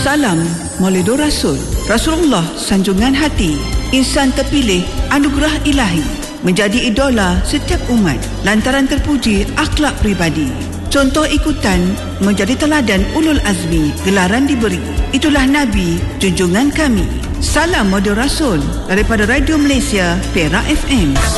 Salam Maulidur Rasul. Rasulullah sanjungan hati, insan terpilih anugerah ilahi, menjadi idola setiap umat lantaran terpuji akhlak pribadi. Contoh ikutan, menjadi teladan ulul azmi, gelaran diberi. Itulah Nabi, junjungan kami. Salam Maulidur Rasul daripada Radio Malaysia, Perak FM.